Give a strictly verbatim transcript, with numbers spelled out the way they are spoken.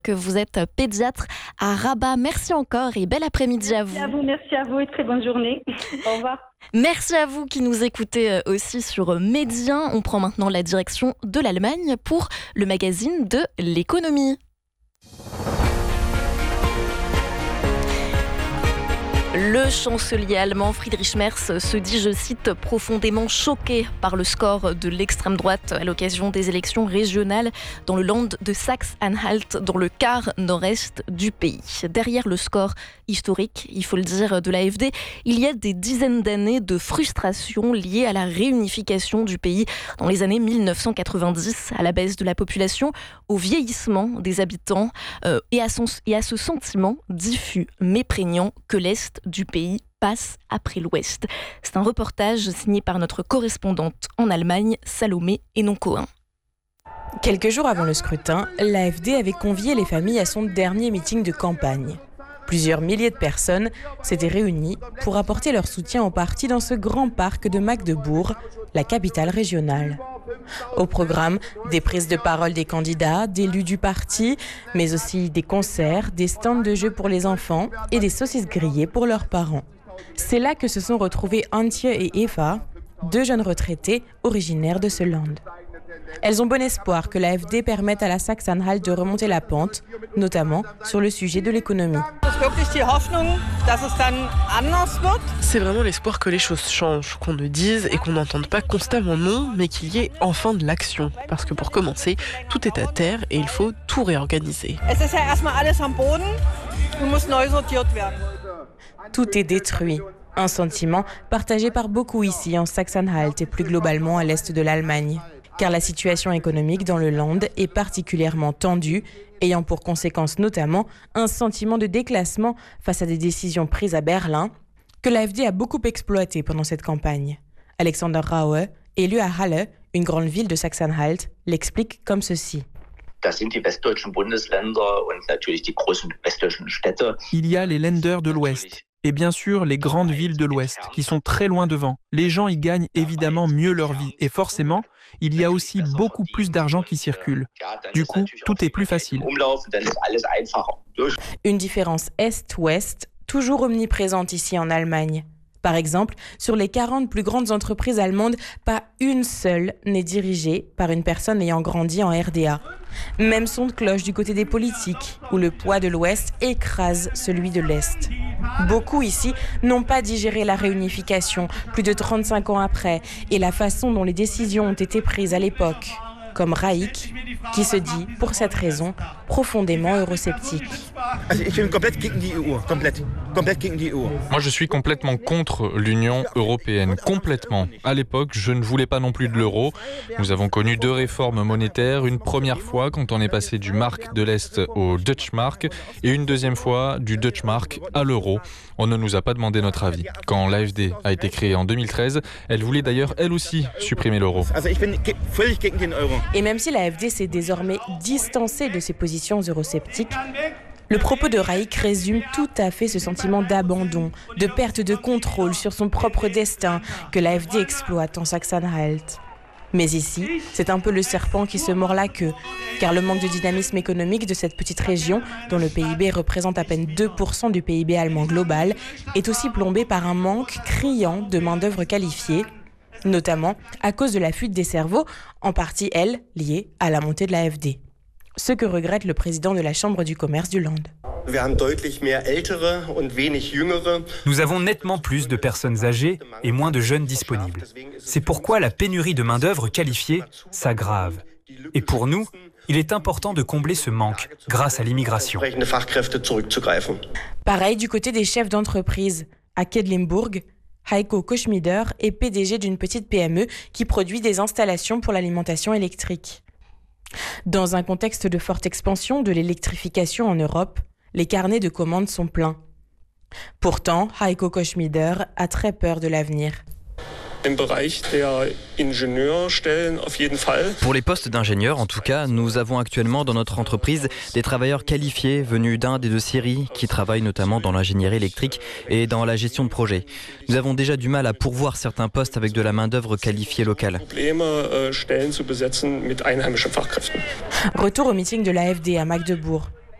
que vous êtes pédiatre à Rabat. Merci encore et bel après-midi à vous. Merci à vous, merci à vous et très bonne journée. Au revoir. Merci à vous qui nous écoutez aussi sur Médien. On prend maintenant la direction de l'Allemagne pour le magazine de l'économie. Le chancelier allemand Friedrich Merz se dit, je cite, profondément choqué par le score de l'extrême droite à l'occasion des élections régionales dans le land de Saxe-Anhalt, dans le quart nord-est du pays. Derrière le score historique, il faut le dire, de l'A F D, il y a des dizaines d'années de frustration liées à la réunification du pays dans les années mille neuf cent quatre-vingt-dix, à la baisse de la population, au vieillissement des habitants euh, et, à son, et à ce sentiment diffus mais prégnant que l'Est du pays passe après l'Ouest. C'est un reportage signé par notre correspondante en Allemagne, Salomé Hénon-Cohen. Quelques jours avant le scrutin, l'A F D avait convié les familles à son dernier meeting de campagne. Plusieurs milliers de personnes s'étaient réunies pour apporter leur soutien au parti dans ce grand parc de Magdebourg, la capitale régionale. Au programme, des prises de parole des candidats, d'élus du parti, mais aussi des concerts, des stands de jeux pour les enfants et des saucisses grillées pour leurs parents. C'est là que se sont retrouvés Antje et Eva, deux jeunes retraités originaires de ce land. Elles ont bon espoir que l'A F D permette à la Saxe-Anhalt de remonter la pente, notamment sur le sujet de l'économie. C'est vraiment l'espoir que les choses changent, qu'on ne dise et qu'on n'entende pas constamment non, mais qu'il y ait enfin de l'action. Parce que pour commencer, tout est à terre et il faut tout réorganiser. Tout est détruit. Un sentiment partagé par beaucoup ici en Saxe-Anhalt et plus globalement à l'est de l'Allemagne. Car la situation économique dans le land est particulièrement tendue, ayant pour conséquence notamment un sentiment de déclassement face à des décisions prises à Berlin, que l'A F D a beaucoup exploité pendant cette campagne. Alexander Raue, élu à Halle, une grande ville de Saxe-Anhalt, l'explique comme ceci. Il y a les Länder de l'Ouest. Et bien sûr, les grandes villes de l'Ouest, qui sont très loin devant. Les gens y gagnent évidemment mieux leur vie. Et forcément, il y a aussi beaucoup plus d'argent qui circule. Du coup, tout est plus facile. Une différence Est-Ouest, toujours omniprésente ici en Allemagne. Par exemple, sur les quarante plus grandes entreprises allemandes, pas une seule n'est dirigée par une personne ayant grandi en R D A. Même son de cloche du côté des politiques, où le poids de l'Ouest écrase celui de l'Est. Beaucoup ici n'ont pas digéré la réunification, plus de trente-cinq ans après, et la façon dont les décisions ont été prises à l'époque. Comme Raik, qui se dit, pour cette raison, profondément eurosceptique. Moi, je suis complètement contre l'Union européenne, complètement. À l'époque, je ne voulais pas non plus de l'euro. Nous avons connu deux réformes monétaires, une première fois quand on est passé du mark de l'Est au Deutsche Mark, et une deuxième fois du Deutsche Mark à l'euro. On ne nous a pas demandé notre avis. Quand l'A F D a été créée en deux mille treize, elle voulait d'ailleurs, elle aussi, supprimer l'euro. Et même si la F D s'est désormais distancée de ses positions eurosceptiques, le propos de Raik résume tout à fait ce sentiment d'abandon, de perte de contrôle sur son propre destin que la F D exploite en Saxe-Anhalt. Mais ici, c'est un peu le serpent qui se mord la queue, car le manque de dynamisme économique de cette petite région, dont le P I B représente à peine deux pour cent du P I B allemand global, est aussi plombé par un manque criant de main-d'œuvre qualifiée, notamment à cause de la fuite des cerveaux, en partie, elle, liée à la montée de la F D. Ce que regrette le président de la Chambre du commerce du Land. Nous avons nettement plus de personnes âgées et moins de jeunes disponibles. C'est pourquoi la pénurie de main-d'œuvre qualifiée s'aggrave. Et pour nous, il est important de combler ce manque grâce à l'immigration. Pareil du côté des chefs d'entreprise. À Quedlinburg, Heiko Koschmieder est P D G d'une petite P M E qui produit des installations pour l'alimentation électrique. Dans un contexte de forte expansion de l'électrification en Europe, les carnets de commandes sont pleins. Pourtant, Heiko Koschmieder a très peur de l'avenir. Pour les postes d'ingénieurs, en tout cas, nous avons actuellement dans notre entreprise des travailleurs qualifiés venus d'Inde et de Syrie qui travaillent notamment dans l'ingénierie électrique et dans la gestion de projets. Nous avons déjà du mal à pourvoir certains postes avec de la main-d'œuvre qualifiée locale. Retour au meeting de l'A F D à Magdebourg.